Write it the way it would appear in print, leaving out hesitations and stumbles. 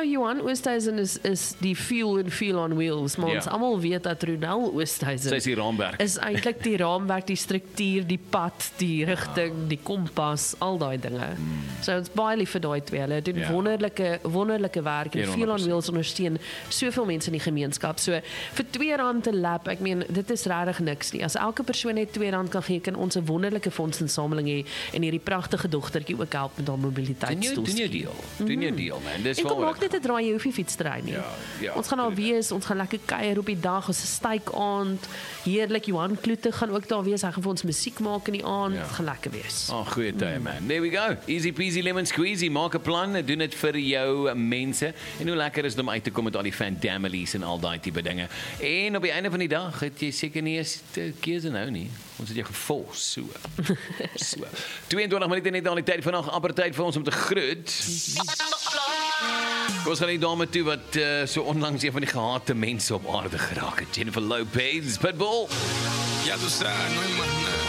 Johan Oosthuizen is die fuel and feel on wheels, maar ons almal weet dat Ronel Oosthuizen Sy is die raamwerk. is eintlik die raamwerk, die struktuur, die pad, die rigting, die kompas, al daai dinge. So ons baie lief vir daai twee. Hulle doen wonderlike werk en feel on wheels ondersteun soveel mense in die gemeenskap. So vir R2 'n lap, ek meen dit is regtig niks nie. As elke persoon net R2 kan gee, kan ons 'n wonderlike fondsinsameling hê en hierdie pragtige dogtertjie ook help met haar mobiliteitsdoel. Doen jou deal, man. Dis En kom waar. maak net 'n draai, jy hoef nie fiets te ry nie. Ja, Ons gaan daar wees, ons gaan lekker kuier op die dag, ons 'n styk aand. Heerlik, Johan Kloete gaan ook daar wees. Hy gaan vir ons musiek maak in die aand. Dit gaan lekker wees. Goeie tye, man. There we go. Easy peasy lemon squeezy. Maak 'n plan, doen dit vir jou mense. En hoe lekker is dit om uit te kom met al die families en al daai tipe dinge. En op die einde van die dag het jy seker nie eens keuse nou nie. Ons het jou gevolg, so. 22 minute net aan die tyd vanaand, amper tyd vir ons om te groet. Ons gaan die dame toe wat so onlangs een van die gehate mense op aarde geraak het. Jennifer Lopez, Pitbull. Ya tú sabes, no hay más nada.